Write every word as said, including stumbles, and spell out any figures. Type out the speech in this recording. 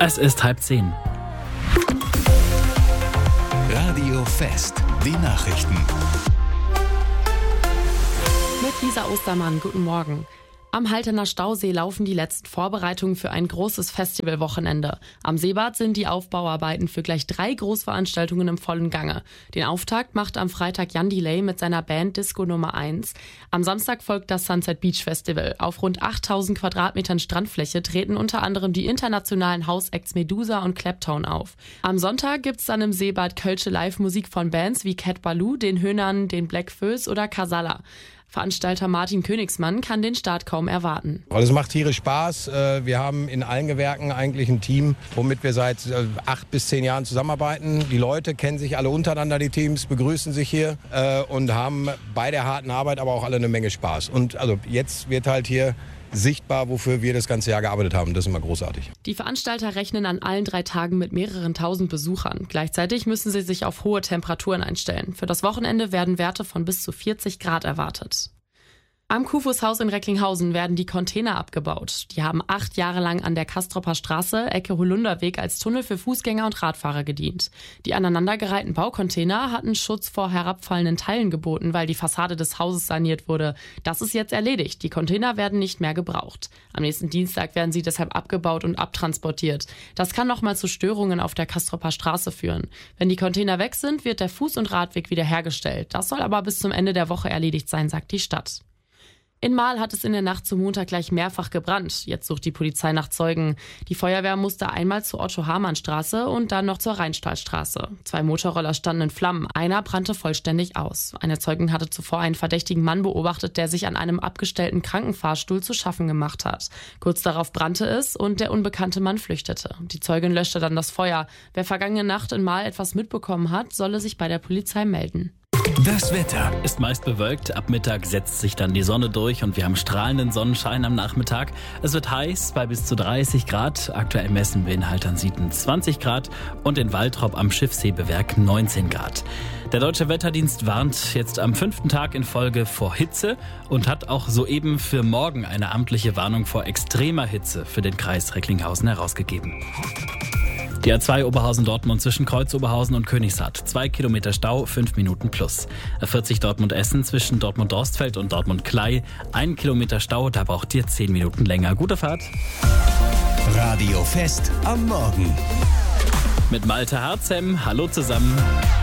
Es ist halb zehn. Radio Fest, die Nachrichten. Mit Lisa Ostermann, guten Morgen. Am Haltener Stausee laufen die letzten Vorbereitungen für ein großes Festivalwochenende. Am Seebad sind die Aufbauarbeiten für gleich drei Großveranstaltungen im vollen Gange. Den Auftakt macht am Freitag Jan Delay mit seiner Band Disco Nummer eins. Am Samstag folgt das Sunset Beach Festival. Auf rund achttausend Quadratmetern Strandfläche treten unter anderem die internationalen House-Acts Medusa und Clapton auf. Am Sonntag gibt's dann im Seebad kölsche Live-Musik von Bands wie Cat Ballou, den Höhnern, den Black Föß oder Casalla. Veranstalter Martin Königsmann kann den Start kaum erwarten. Es macht tierisch Spaß. Wir haben in allen Gewerken eigentlich ein Team, womit wir seit acht bis zehn Jahren zusammenarbeiten. Die Leute kennen sich alle untereinander, die Teams, begrüßen sich hier und haben bei der harten Arbeit aber auch alle eine Menge Spaß. Und also jetzt wird halt hier sichtbar, wofür wir das ganze Jahr gearbeitet haben. Das ist immer großartig. Die Veranstalter rechnen an allen drei Tagen mit mehreren tausend Besuchern. Gleichzeitig müssen sie sich auf hohe Temperaturen einstellen. Für das Wochenende werden Werte von bis zu vierzig Grad erwartet. Am Kufus-Haus in Recklinghausen werden die Container abgebaut. Die haben acht Jahre lang an der Kastropper Straße, Ecke Holunderweg, als Tunnel für Fußgänger und Radfahrer gedient. Die aneinandergereihten Baucontainer hatten Schutz vor herabfallenden Teilen geboten, weil die Fassade des Hauses saniert wurde. Das ist jetzt erledigt. Die Container werden nicht mehr gebraucht. Am nächsten Dienstag werden sie deshalb abgebaut und abtransportiert. Das kann nochmal zu Störungen auf der Kastropper Straße führen. Wenn die Container weg sind, wird der Fuß- und Radweg wieder hergestellt. Das soll aber bis zum Ende der Woche erledigt sein, sagt die Stadt. In Marl hat es in der Nacht zum Montag gleich mehrfach gebrannt. Jetzt sucht die Polizei nach Zeugen. Die Feuerwehr musste einmal zur Otto-Hamann-Straße und dann noch zur Rheinstahlstraße. Zwei Motorroller standen in Flammen. Einer brannte vollständig aus. Eine Zeugin hatte zuvor einen verdächtigen Mann beobachtet, der sich an einem abgestellten Krankenfahrstuhl zu schaffen gemacht hat. Kurz darauf brannte es und der unbekannte Mann flüchtete. Die Zeugin löschte dann das Feuer. Wer vergangene Nacht in Marl etwas mitbekommen hat, solle sich bei der Polizei melden. Das Wetter Ist meist bewölkt, ab Mittag setzt sich dann die Sonne durch und wir haben strahlenden Sonnenschein am Nachmittag. Es wird heiß bei bis zu dreißig Grad, aktuell messen wir in Halternsieten zwanzig Grad und in Waltrop am Schiffshebewerk neunzehn Grad. Der Deutsche Wetterdienst warnt jetzt am fünften Tag in Folge vor Hitze und hat auch soeben für morgen eine amtliche Warnung vor extremer Hitze für den Kreis Recklinghausen herausgegeben. Die A zwei Oberhausen-Dortmund zwischen Kreuz-Oberhausen und Königshardt. Zwei Kilometer Stau, fünf Minuten plus. A vierzig Dortmund-Essen zwischen Dortmund-Dorstfeld und Dortmund-Klei. Ein Kilometer Stau, da braucht ihr zehn Minuten länger. Gute Fahrt. Radio Fest am Morgen. Mit Malte Harzem. Hallo zusammen.